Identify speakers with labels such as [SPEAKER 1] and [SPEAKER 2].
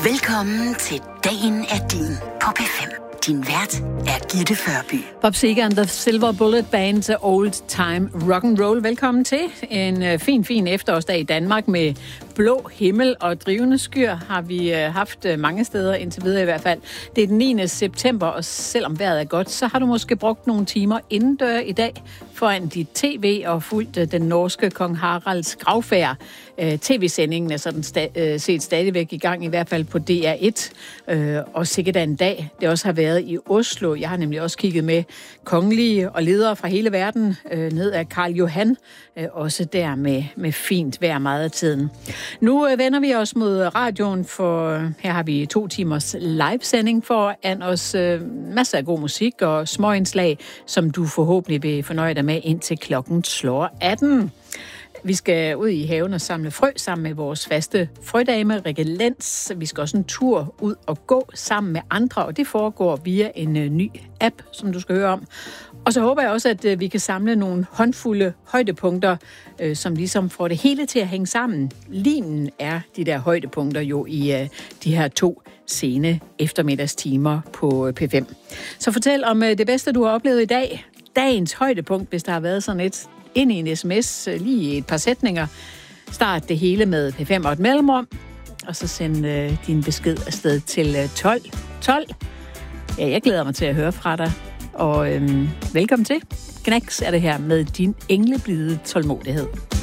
[SPEAKER 1] Velkommen til Dagen er din på P5. Din vært er Gitte Førby.
[SPEAKER 2] Bob Seger and the Silver Bullet Band's Old Time Rock and Roll. Velkommen til. En fin efterårsdag i Danmark med blå himmel og drivende skyer har vi haft mange steder indtil videre i hvert fald. Det er den 9. september, og selvom vejret er godt, så har du måske brugt nogle timer indendør i dag foran dit tv og fulgt den norske kong Haralds gravfærd. TV-sendingen er sådan set stadigvæk i gang, i hvert fald på DR1, og sikkert en dag det også har været i Oslo. Jeg har nemlig også kigget med kongelige og ledere fra hele verden ned ad Karl Johan, også der med fint vejr meget af tiden. Nu vender vi os mod radioen, for her har vi 2 timers livesending foran os. Masser af god musik og småindslag, som du forhåbentlig vil fornøje dig med indtil klokken slår 18. Vi skal ud i haven og samle frø sammen med vores faste frødame, Rikke Lenz. Vi skal også en tur ud og gå sammen med andre, og det foregår via en ny app, som du skal høre om. Og så håber jeg også, at vi kan samle nogle håndfulde højdepunkter, som ligesom får det hele til at hænge sammen. Limen er de der højdepunkter jo i de her 2 sene eftermiddagstimer på P5. Så fortæl om det bedste, du har oplevet i dag. Dagens højdepunkt, hvis der har været sådan et ind i en sms, lige et par sætninger. Start det hele med P5 og et mellemrum, og så send din besked afsted til 12. Ja, jeg glæder mig til at høre fra dig, og velkommen til. Knacks er det her med din engleblide tålmodighed.